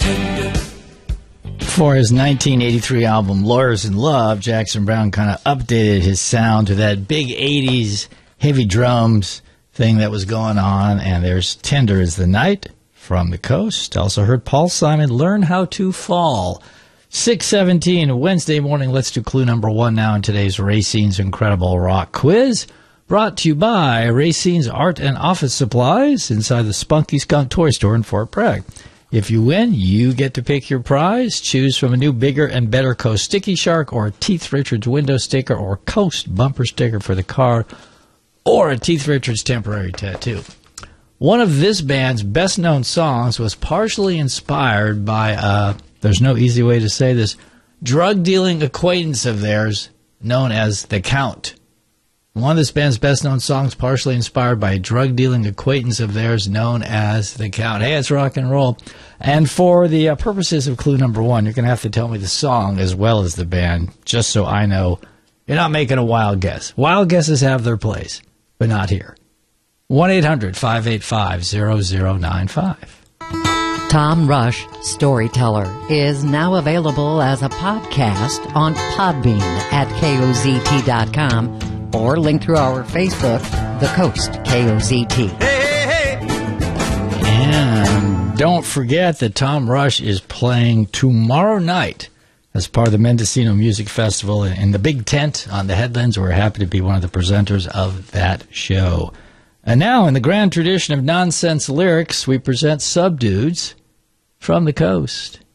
For his 1983 album Lawyers in Love, Jackson Browne kind of updated his sound to that big 80s heavy drums thing that was going on. And there's Tender as the Night from the Coast. Also heard Paul Simon, Learn How to Fall. 6:17 Wednesday morning. Let's do clue number one now in today's Racine's Incredible Rock Quiz. Brought to you by Racine's Art and Office Supplies inside the Spunky Skunk Toy Store in Fort Bragg. If you win, you get to pick your prize. Choose from a new bigger and better Coast Sticky Shark or a Teeth Richards window sticker or Coast bumper sticker for the car or a Teeth Richards temporary tattoo. One of this band's best-known songs was partially inspired by, there's no easy way to say this, drug-dealing acquaintance of theirs known as The Count. One of this band's best-known songs partially inspired by a drug-dealing acquaintance of theirs known as The Count. Hey, it's rock and roll. And for the purposes of clue number one, you're going to have to tell me the song as well as the band, just so I know you're not making a wild guess. Wild guesses have their place, but not here. 1-800-585-0095. Tom Rush, Storyteller, is now available as a podcast on Podbean at KOZT.com. or link through our Facebook, The Coast, KOZT. Hey. And don't forget that Tom Rush is playing tomorrow night as part of the Mendocino Music Festival in the big tent on the Headlands. We're happy to be one of the presenters of that show. And now, in the grand tradition of nonsense lyrics, we present Subdudes from the Coast.